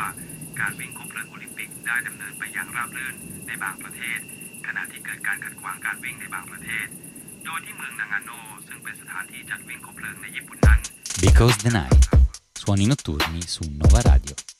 การวิ่งคบเพลิงโอลิมปิกได้ดำเนินไปอย่างราบรื่นในบางประเทศขณะที่เกิดการขัดขวางการวิ่งในบางประเทศโดยที่เมืองนางาโนะซึ่งเป็นสถานที่จัดวิ่งคบเพลิงในญี่ปุ่นนั้น Because the Night, suoni notturni su Nova Radio.